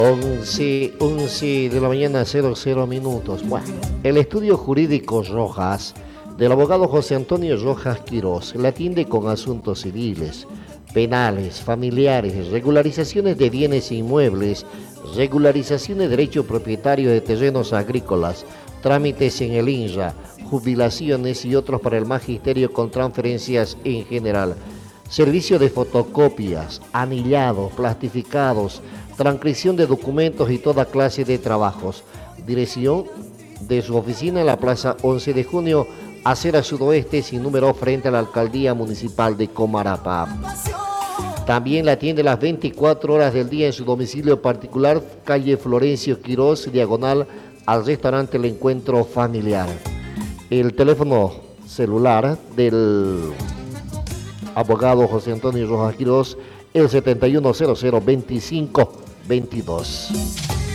11 de la mañana, 00 minutos. Bueno, el estudio jurídico Rojas del abogado José Antonio Rojas Quirós le atiende con asuntos civiles, penales, familiares, regularizaciones de bienes inmuebles, regularización de derecho propietario de terrenos agrícolas, trámites en el INRA, jubilaciones y otros para el magisterio con transferencias en general. Servicio de fotocopias, anillados, plastificados, transcripción de documentos y toda clase de trabajos. Dirección de su oficina en la Plaza 11 de Junio, acera sudoeste, sin número, frente a la Alcaldía Municipal de Comarapa. También la atiende las 24 horas del día en su domicilio particular, calle Florencio Quirós, diagonal al restaurante El Encuentro Familiar. El teléfono celular del abogado José Antonio Rojas Quirós, el 71002522.